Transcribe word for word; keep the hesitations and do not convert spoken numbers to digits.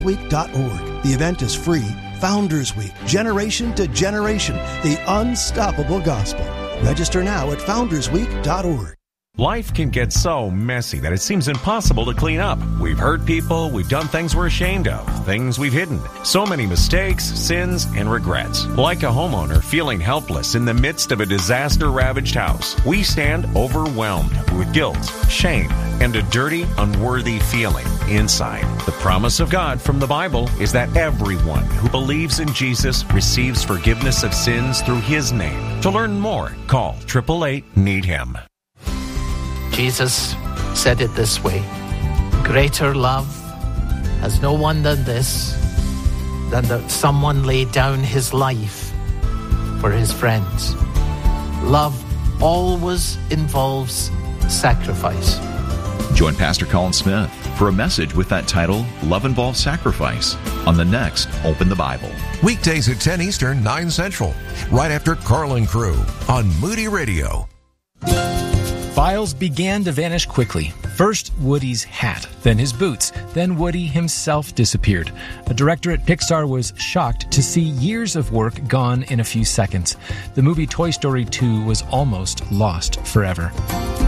week dot org. The event is free. Founders Week, generation to generation, the unstoppable gospel. Register now at founders week dot org. Life can get so messy that it seems impossible to clean up. We've hurt people, we've done things we're ashamed of, things we've hidden. So many mistakes, sins, and regrets. Like a homeowner feeling helpless in the midst of a disaster-ravaged house, we stand overwhelmed with guilt, shame, and a dirty, unworthy feeling inside. The promise of God from the Bible is that everyone who believes in Jesus receives forgiveness of sins through His name. To learn more, call eight eight eight, need him. Jesus said it this way, greater love has no one than this, than that someone laid down his life for his friends. Love always involves sacrifice. Join Pastor Colin Smith for a message with that title, Love Involves Sacrifice, on the next Open the Bible. Weekdays at ten Eastern, nine Central, right after Carlin Crew on Moody Radio. Files began to vanish quickly. First, Woody's hat, then his boots, then Woody himself disappeared. A director at Pixar was shocked to see years of work gone in a few seconds. The movie Toy Story two was almost lost forever.